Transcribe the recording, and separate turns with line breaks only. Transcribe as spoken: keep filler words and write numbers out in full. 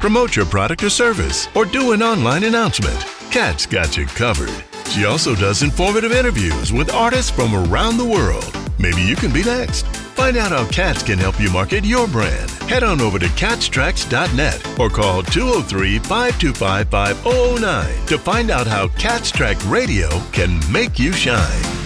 promote your product or service, or do an online announcement. Kat's got you covered. She also does informative interviews with artists from around the world. Maybe you can be next. Find out how Katz can help you market your brand. Head on over to cats tracks dot net or call two oh three, five two five, five oh oh nine to find out how Cats Track Radio can make you shine.